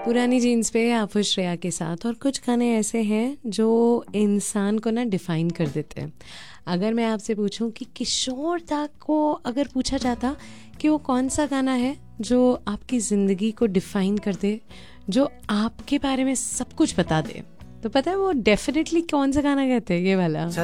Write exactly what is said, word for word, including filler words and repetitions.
पुरानी जीन्स पे आप श्रेया के साथ। और कुछ गाने ऐसे हैं जो इंसान को ना डिफाइन कर देते हैं। अगर मैं आपसे पूछूं कि किशोर दा को अगर पूछा जाता कि वो कौन सा गाना है जो आपकी ज़िंदगी को डिफाइन कर दे, जो आपके बारे में सब कुछ बता दे, तो पता है वो डेफिनेटली कौन सा गाना कहते हैं? ये वाला।